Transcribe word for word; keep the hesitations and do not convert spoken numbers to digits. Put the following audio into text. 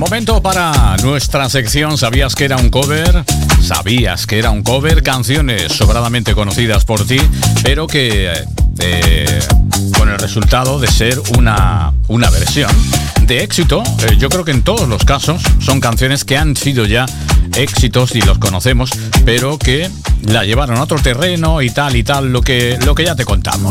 Momento para nuestra sección ¿Sabías que era un cover? ¿Sabías que era un cover? Canciones sobradamente conocidas por ti, pero que eh, con el resultado de ser una, una versión de éxito. Eh, yo creo que en todos los casos son canciones que han sido ya éxitos y los conocemos, pero que la llevaron a otro terreno y tal y tal, lo que, lo que ya te contamos.